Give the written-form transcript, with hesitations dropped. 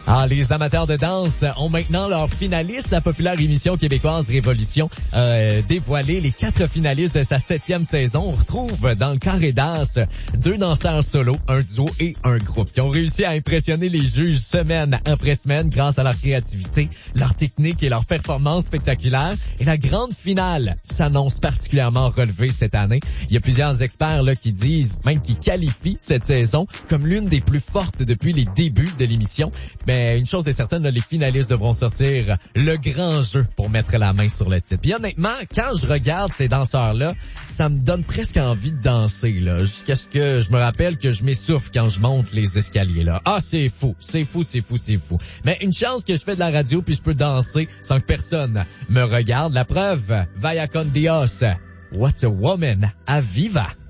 Ah, les amateurs de danse ont maintenant leurs finalistes. La populaire émission québécoise Révolution a dévoilé les 4 finalistes de sa 7e saison. On retrouve dans le carré d'as 2 danseurs solo, un duo et un groupe qui ont réussi à impressionner les juges semaine après semaine grâce à leur créativité, leur technique et leur performance spectaculaire. Et la grande finale s'annonce particulièrement relevée cette année. Il y a plusieurs experts là qui disent, même qui qualifient cette saison comme l'une des plus fortes depuis les débuts de l'émission. Mais une chose est certaine, là, les finalistes devront sortir le grand jeu pour mettre la main sur le titre. Puis honnêtement, quand je regarde ces danseurs-là, ça me donne presque envie de danser, là, jusqu'à ce que je me rappelle que je m'essouffle quand je monte les escaliers, là. Ah, c'est fou, c'est fou, c'est fou, c'est fou. Mais une chance que je fais de la radio puis je peux danser sans que personne me regarde. La preuve, Vaya con Dios, What's a Woman à Viva.